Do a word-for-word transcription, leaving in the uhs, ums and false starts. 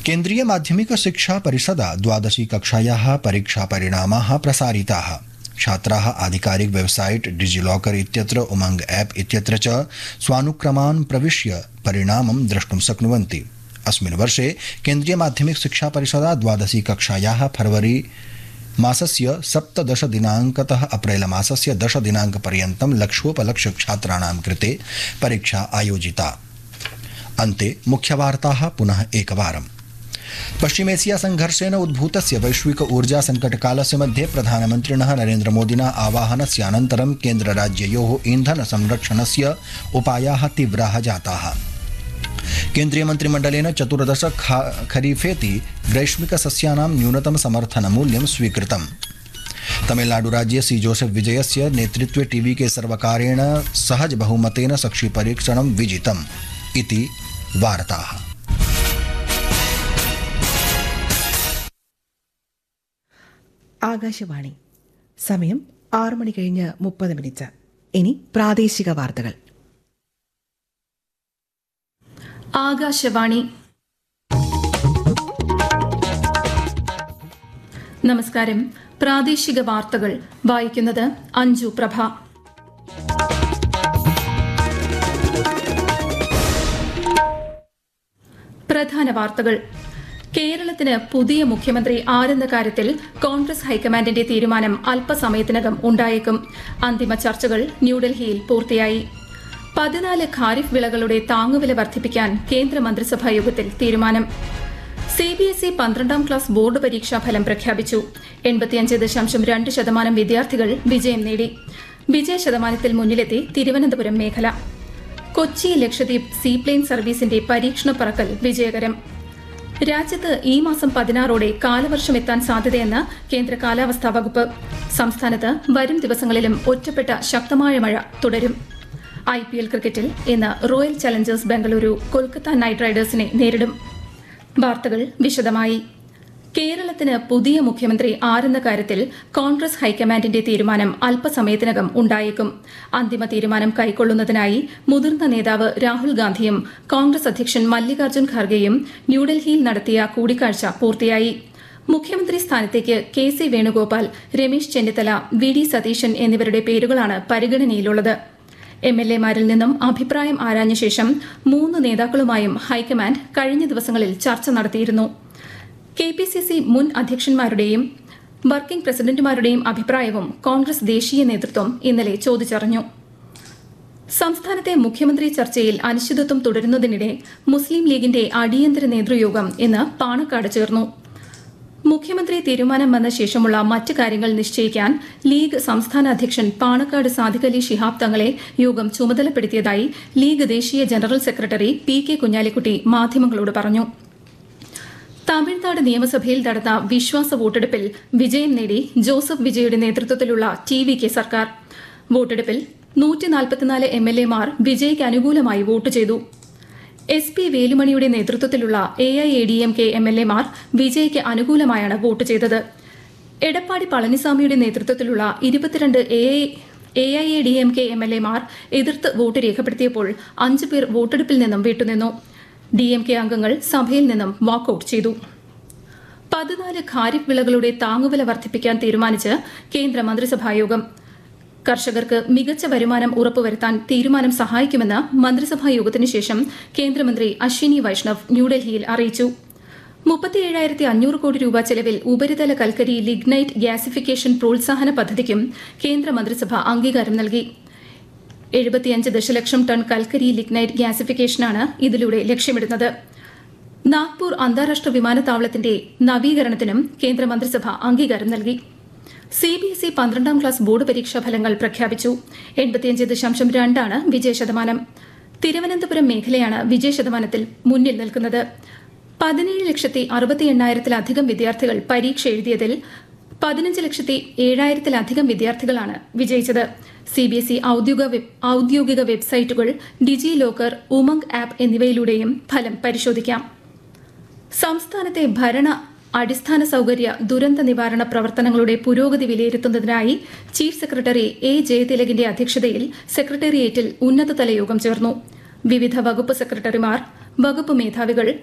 केन्द्रीय माध्यमिक शिक्षा परिषदा द्वादशी कक्षायाः परीक्षा परिणामाः प्रसारिताः। छात्राः आधिकारिक वेबसाइट डिजिलॉकर इत्यत्र उमंग ऐप इत्यत्र च स्वानुक्रमान् प्रविश्य परिणामं द्रष्टुं शक्नुवन्ति। अस्मिन् वर्षे केन्द्रीय माध्यमिक शिक्षा परिषदा द्वादशी कक्षायाः फरवरी मासस्य सप्तदश दिनाङ्कतः अप्रैल मासस्य दश दिनाङ्कपर्यन्तं लक्षोपलक्ष छात्राणां कृते परीक्षा आयोजिता। अन्ते मुख्यवार्ताः पुनः एकवारम्। पश्चिमेशिया संघर्षेण उद्भूतस्य वैश्विक ऊर्जा संकटकालस्य मध्ये प्रधानमन्त्रिणः नरेन्द्र मोदिना आवाहनस्य अनन्तरं केन्द्रराज्ययोः ईन्धन संरक्षणस्य उपायाः तीव्राः जाताः। केन्द्रीय मन्त्रिमण्डलेन चतुर्दश खरीफेति ग्रैष्मिक सस्यानां न्यूनतम समर्थन मूल्यं स्वीकृतम्। तमिलनाडुराज्ये सी जोसेफ विजयस्य नेतृत्वे टीवी के सर्वकारेण सहज बहुमतेन सक्षी परीक्षणं विजितम् इति वार्ताः। ആകാശവാണി സമയം ആറ് മണി കഴിഞ്ഞ് മുപ്പത് മിനിറ്റ്. ഇനി പ്രാദേശിക വാർത്തകൾ. ആകാശവാണി. നമസ്കാരം. പ്രാദേശിക വാർത്തകൾ വായിക്കുന്നത് അഞ്ജു പ്രഭ. പ്രധാന വാർത്തകൾ. കേരളത്തിന് പുതിയ മുഖ്യമന്ത്രി ആരെന്ന കാര്യത്തിൽ കോൺഗ്രസ് ഹൈക്കമാൻഡിന്റെ തീരുമാനം അല്പസമയത്തിനകം ഉണ്ടായേക്കും. അന്തിമ ചർച്ചകൾ ന്യൂഡൽഹിയിൽ പൂർത്തിയായി. പതിനാല് ഖാരിഫ് വിളകളുടെ താങ്ങുവില വർദ്ധിപ്പിക്കാൻ കേന്ദ്രമന്ത്രിസഭാ യോഗത്തിൽ തീരുമാനം. സി ബി എസ് ഇ പന്ത്രണ്ടാം ക്ലാസ് ബോർഡ് പരീക്ഷാ ഫലം പ്രഖ്യാപിച്ചു. എൺപത്തിയഞ്ച് ദശാംശം രണ്ട് ശതമാനം വിദ്യാർത്ഥികൾ വിജയം നേടി. വിജയ ശതമാനത്തിൽ മുന്നിലെത്തി തിരുവനന്തപുരം മേഖല. കൊച്ചി ലക്ഷദ്വീപ് സീപ്ലെയിൻ സർവീസിന്റെ പരീക്ഷണ പറക്കൽ വിജയകരം. രാജ്യത്ത് ഈ മാസം പതിനാറോടെ കാലവർഷം എത്താൻ സാധ്യതയെന്ന് കേന്ദ്ര കാലാവസ്ഥാ വകുപ്പ്. സംസ്ഥാനത്ത് വരും ദിവസങ്ങളിലും ഒറ്റപ്പെട്ട ശക്തമായ മഴ തുടരും. ഐ പി എൽ ക്രിക്കറ്റിൽ ഇന്ന് royal Challengers Bengaluru Kolkata night റൈഡേഴ്സിനെ നേരിടും. വാർത്തകൾ വിശദമായി. കേരളത്തിന് പുതിയ മുഖ്യമന്ത്രി ആരെന്ന കാര്യത്തിൽ കോൺഗ്രസ് ഹൈക്കമാൻഡിന്റെ തീരുമാനം അല്പസമയത്തിനകം ഉണ്ടായേക്കും. അന്തിമ തീരുമാനം കൈക്കൊള്ളുന്നതിനായി മുതിർന്ന നേതാവ് രാഹുൽ ഗാന്ധിയും കോൺഗ്രസ് അധ്യക്ഷൻ മല്ലികാർജ്ജുൻ ഖാർഗെയും ന്യൂഡൽഹിയിൽ നടത്തിയ കൂടിക്കാഴ്ച പൂർത്തിയായി. മുഖ്യമന്ത്രി സ്ഥാനത്തേക്ക് K C Venugopal, Ramesh Chennithala, V D Satheesan എന്നിവരുടെ പേരുകളാണ് പരിഗണനയിലുള്ളത്. എം എൽ എമാരിൽ നിന്നും അഭിപ്രായം ആരാഞ്ഞ ശേഷം മൂന്ന് നേതാക്കളുമായും ഹൈക്കമാൻഡ് കഴിഞ്ഞ ദിവസങ്ങളിൽ ചർച്ച നടത്തിയിരുന്നു. കെ പി സി സി മുൻ അധ്യക്ഷന്മാരുടെയും വർക്കിംഗ് പ്രസിഡന്റുമാരുടെയും അഭിപ്രായവും കോൺഗ്രസ് ദേശീയ നേതൃത്വം ഇന്നലെ ചോദിച്ചറിഞ്ഞു. സംസ്ഥാനത്തെ മുഖ്യമന്ത്രി ചർച്ചയിൽ അനിശ്ചിതത്വം തുടരുന്നതിനിടെ മുസ്ലിം ലീഗിന്റെ അടിയന്തര നേതൃയോഗം ഇന്ന് പാണക്കാട് ചേർന്നു. മുഖ്യമന്ത്രി തീരുമാനം വന്ന ശേഷമുള്ള മറ്റ് കാര്യങ്ങൾ നിശ്ചയിക്കാൻ ലീഗ് സംസ്ഥാന അധ്യക്ഷൻ പാണക്കാട് സാദിഖ് അലി ശിഹാബ് തങ്ങളെ യോഗം ചുമതലപ്പെടുത്തിയതായി ലീഗ് ദേശീയ general secretary P K Kunhalikutty മാധ്യമങ്ങളോട് പറഞ്ഞു. തമിഴ്നാട് നിയമസഭയിൽ നടന്ന വിശ്വാസ വോട്ടെടുപ്പിൽ വിജയം നേടി ജോസഫ് വിജയുടെ നേതൃത്വത്തിലുള്ള ടി വി കെ സർക്കാർ. വോട്ടെടുപ്പിൽ നൂറ്റി നാൽപ്പത്തിനാല് എം എൽ എമാർ വിജയ്ക്ക് അനുകൂലമായി വോട്ട് ചെയ്തു. എസ് പി വേലുമണിയുടെ നേതൃത്വത്തിലുള്ള A I A D M K M L എമാർ വിജയ്ക്ക് അനുകൂലമായാണ് വോട്ട് ചെയ്തത്. എടപ്പാടി പളനിസ്വാമിയുടെ നേതൃത്വത്തിലുള്ള ഇരുപത്തിരണ്ട് A I A D M K M L എമാർ എതിർത്ത് വോട്ട് രേഖപ്പെടുത്തിയപ്പോൾ അഞ്ചു പേർ വോട്ടെടുപ്പിൽ നിന്നും വിട്ടുനിന്നു. ഡി എം കെ അംഗങ്ങൾ സഭയിൽ നിന്നും വാക്കൌട്ട് ചെയ്തു. പതിനാല് ഖാരിഫ് വിളകളുടെ താങ്ങുവില വർദ്ധിപ്പിക്കാൻ തീരുമാനിച്ച് കേന്ദ്ര മന്ത്രിസഭായോഗം. കർഷകർക്ക് മികച്ച വരുമാനം ഉറപ്പുവരുത്താൻ തീരുമാനം സഹായിക്കുമെന്ന് മന്ത്രിസഭാ യോഗത്തിന് ശേഷം കേന്ദ്രമന്ത്രി അശ്വിനി വൈഷ്ണവ് ന്യൂഡൽഹിയിൽ അറിയിച്ചു. മുപ്പത്തിയേഴായിരത്തി അഞ്ഞൂറ് കോടി രൂപ ചെലവിൽ ഉപരിതല കൽക്കരി ലിഗ്നൈറ്റ് ഗ്യാസിഫിക്കേഷൻ പ്രോത്സാഹന പദ്ധതിക്കും കേന്ദ്രമന്ത്രിസഭ അംഗീകാരം നൽകി. എഴുപത്തിയഞ്ച് ദശലക്ഷം ടൺ കൽക്കരി ലിഗ്നൈറ്റ് ഗ്യാസിഫിക്കേഷനാണ് ഇതിലൂടെ ലക്ഷ്യമിടുന്നത്. നാഗ്പൂർ അന്താരാഷ്ട്ര വിമാനത്താവളത്തിന്റെ നവീകരണത്തിനും കേന്ദ്രമന്ത്രിസഭ അംഗീകാരം നൽകി. സി ബി എസ് ഇ പന്ത്രണ്ടാം ക്ലാസ് ബോർഡ് പരീക്ഷാ ഫലങ്ങൾ പ്രഖ്യാപിച്ചു. എൺപത്തിയഞ്ച് ദശാംശം രണ്ടാണ് വിജയശതമാനം. തിരുവനന്തപുരം മേഖലയാണ് വിജയശതമാനത്തിൽ മുന്നിൽ നിൽക്കുന്നത്. പതിനേഴ് ലക്ഷത്തി അറുപത്തി എണ്ണായിരത്തിലധികം വിദ്യാർത്ഥികൾ പരീക്ഷ എഴുതിയതിൽ പതിനഞ്ച് ലക്ഷത്തി ഏഴായിരത്തിലധികം വിദ്യാർത്ഥികളാണ് വിജയിച്ചത്. സി ബി എസ് ഇ ഔദ്യോഗിക വെബ്സൈറ്റുകൾ, ഡിജി ലോക്കർ, ഉമംഗ് ആപ്പ് എന്നിവയിലൂടെയും ഫലം പരിശോധിക്കാം. സംസ്ഥാനത്തെ ഭരണ അടിസ്ഥാന സൌകര്യ ദുരന്ത നിവാരണ പ്രവർത്തനങ്ങളുടെ പുരോഗതി വിലയിരുത്തുന്നതിനായി ചീഫ് സെക്രട്ടറി എ ജയതിലകിന്റെ അധ്യക്ഷതയിൽ സെക്രട്ടേറിയറ്റിൽ ഉന്നതതല യോഗം ചേർന്നു. വിവിധ വകുപ്പ് സെക്രട്ടറിമാർ, വകുപ്പ് മേധാവികൾ,